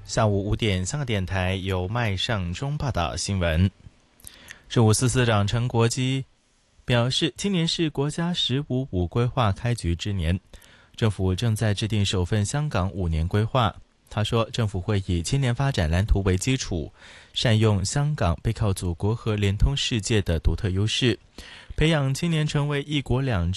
下午5点，香港电台由麦尚中报道新闻。政务司司长陈国基表示，今年是国家“15+5”规划开局之年，政府正在制定首份香港5年规划。他说，政府会以青年发展蓝图为基础，善用香港背靠祖国和联通世界的独特优势，培养青年成为一国两制